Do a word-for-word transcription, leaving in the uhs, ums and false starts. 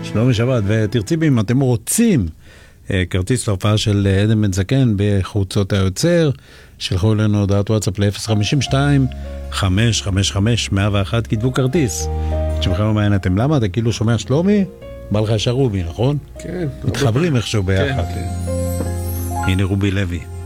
שלומי שבת, ותרצי בי אם אתם רוצים כרטיס להופעה של עדן בן זקן בחוצות היוצר, שלחו אלינו הודעת וואטסאפ ל-אפס חמש שתיים חמש חמש חמש מאה ואחת, כתבו כרטיס. שמכם לא אתם למה? אתה כאילו שומע שלומי? בא לך ישר רובי, נכון? כן. מתחברים איכשהו ביחד. הנה רובי לוי.